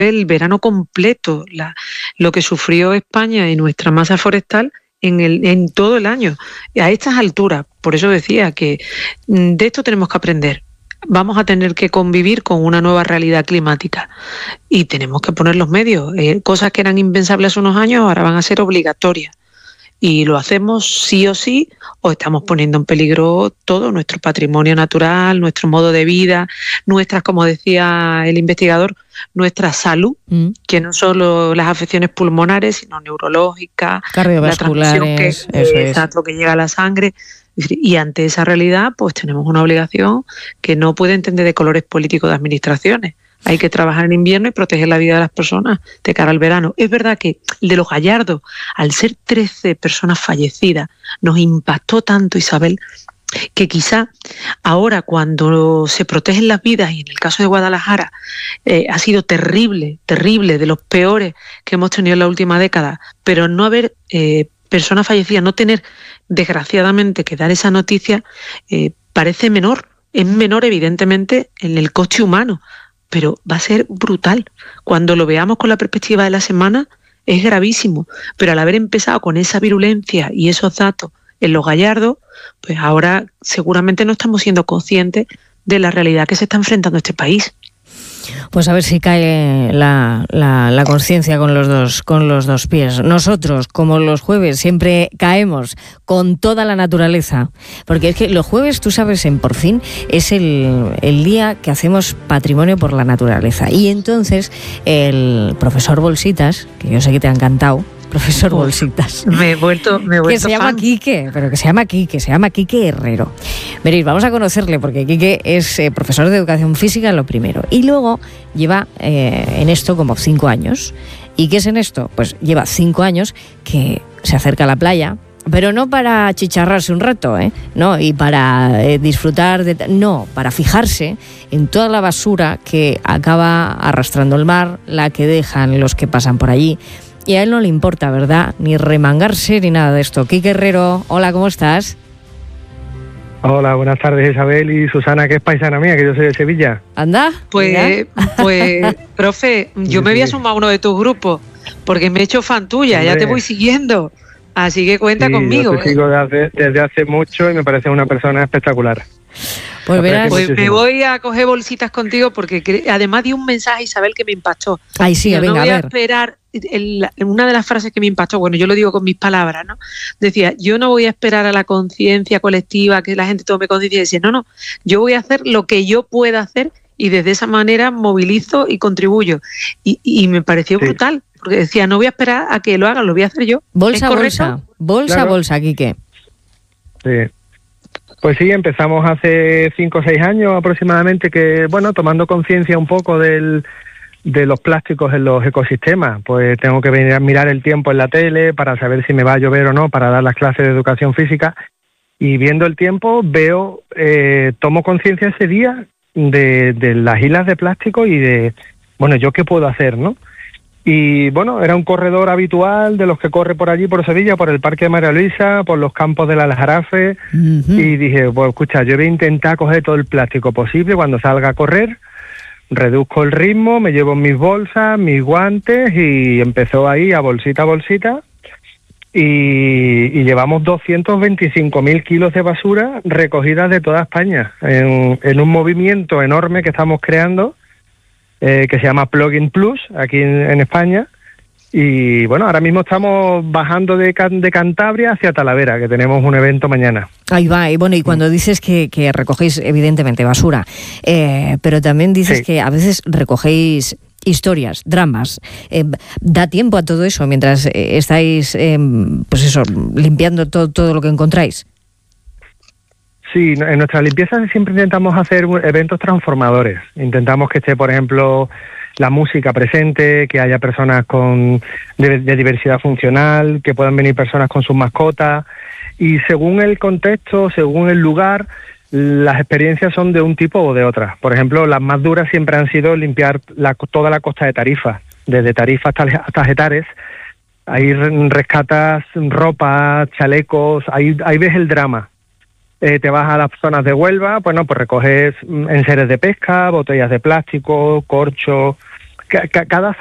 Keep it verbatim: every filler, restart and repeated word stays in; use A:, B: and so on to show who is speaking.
A: el verano completo, la, lo que sufrió España y nuestra masa forestal en, el, en todo el año, a estas alturas. Por eso decía que de esto tenemos que aprender. Vamos a tener que convivir con una nueva realidad climática y tenemos que poner los medios. Eh, cosas que eran impensables hace unos años ahora van a ser obligatorias. Y lo hacemos sí o sí, o estamos poniendo en peligro todo nuestro patrimonio natural, nuestro modo de vida, nuestras, como decía el investigador, nuestra salud, mm. que no solo las afecciones pulmonares, sino neurológicas,
B: cardiovasculares,
A: que,
B: eso
A: es lo que llega a la sangre. Y ante esa realidad, pues tenemos una obligación que no puede entender de colores políticos de administraciones. Hay que trabajar en invierno y proteger la vida de las personas de cara al verano. Es verdad que el de los Gallardos, al ser trece personas fallecidas, nos impactó tanto, Isabel, que quizá ahora cuando se protegen las vidas, y en el caso de Guadalajara eh, ha sido terrible, terrible, de los peores que hemos tenido en la última década, pero no haber eh, personas fallecidas, no tener desgraciadamente que dar esa noticia, eh, parece menor, es menor evidentemente en el coste humano, pero va a ser brutal. Cuando lo veamos con la perspectiva de la semana, es gravísimo. Pero al haber empezado con esa virulencia y esos datos en los Gallardos, pues ahora seguramente no estamos siendo conscientes de la realidad que se está enfrentando este país.
B: Pues a ver si cae la, la, la conciencia con los dos con los dos pies. Nosotros, como los jueves, siempre caemos con toda la naturaleza. Porque es que los jueves, tú sabes, en Por Fin, es el, el día que hacemos patrimonio por la naturaleza. Y entonces el profesor Bolsitas, que yo sé que te ha encantado, profesor Bolsitas.
A: Me he vuelto, me he vuelto
B: que se llama
A: fan.
B: Quique, pero que se llama Quique, se llama Quique Herrero. Veréis, vamos a conocerle porque Quique es eh, profesor de educación física, lo primero. Y luego lleva eh, en esto como cinco años. ¿Y qué es en esto? Pues lleva cinco años que se acerca a la playa, pero no para chicharrarse un rato, ¿eh? No, y para eh, disfrutar de... No, para fijarse en toda la basura que acaba arrastrando el mar, la que dejan los que pasan por allí. Y a él no le importa, ¿verdad? Ni remangarse ni nada de esto. Quique Herrero, hola, ¿cómo estás?
C: Hola, buenas tardes, Isabel y Susana, que es paisana mía, que yo soy de Sevilla.
B: ¿Anda?
A: Pues, pues profe, yo me voy a sumar a uno de tus grupos, porque me he hecho fan tuya, Hombre. ya te voy siguiendo. Así que cuenta
C: sí,
A: conmigo.
C: Yo te sigo desde, desde hace mucho y me parece una persona espectacular.
B: Pues verás.
A: Pues me voy a coger bolsitas contigo porque cre- además di un mensaje, Isabel, que me impactó.
B: Ay, sí,
A: yo
B: venga,
A: no voy
B: a
A: a
B: ver.
A: esperar, el, una de las frases que me impactó, bueno, yo lo digo con mis palabras, ¿no? Decía, yo no voy a esperar a la conciencia colectiva, que la gente tome conciencia y decir, no, no, yo voy a hacer lo que yo pueda hacer y desde esa manera movilizo y contribuyo. Y, y me pareció sí. brutal, porque decía, no voy a esperar a que lo hagan, lo voy a hacer yo.
B: Bolsa,
A: ¿Es
B: bolsa, bolsa, claro. bolsa, Quique.
C: Sí. Pues sí, empezamos hace cinco o seis años aproximadamente, que bueno, tomando conciencia un poco del, de los plásticos en los ecosistemas, pues tengo que venir a mirar el tiempo en la tele para saber si me va a llover o no, para dar las clases de educación física, y viendo el tiempo veo, eh, tomo conciencia ese día de, de las islas de plástico y de, bueno, ¿yo qué puedo hacer, no? Y bueno, era un corredor habitual de los que corre por allí, por Sevilla, por el Parque de María Luisa, por los campos de la Aljarafe, uh-huh. y dije, pues escucha, yo voy a intentar coger todo el plástico posible cuando salga a correr, reduzco el ritmo, me llevo mis bolsas, mis guantes, y empezó ahí a bolsita a bolsita, y, y llevamos doscientos veinticinco mil kilos de basura recogidas de toda España, en, en un movimiento enorme que estamos creando, Eh, que se llama Plugin Plus, aquí en, en España. Y bueno, ahora mismo estamos bajando de, de Cantabria hacia Talavera, que tenemos un evento mañana.
B: Ahí va, y bueno, y cuando dices que, que recogéis evidentemente basura, eh, pero también dices sí. que a veces recogéis historias, dramas. Eh, ¿Da tiempo a todo eso mientras eh, estáis, eh, pues eso, limpiando todo, todo lo que encontráis?
C: Sí, en nuestras limpiezas siempre intentamos hacer eventos transformadores. Intentamos que esté, por ejemplo, la música presente, que haya personas con de, de diversidad funcional, que puedan venir personas con sus mascotas. Y según el contexto, según el lugar, las experiencias son de un tipo o de otra. Por ejemplo, las más duras siempre han sido limpiar la, toda la costa de Tarifa, desde Tarifa hasta, hasta Getares. Ahí rescatas ropa, chalecos, ahí, ahí ves el drama. Eh, te vas a las zonas de Huelva, bueno, pues recoges enseres de pesca, botellas de plástico, corcho, ca- ca- cada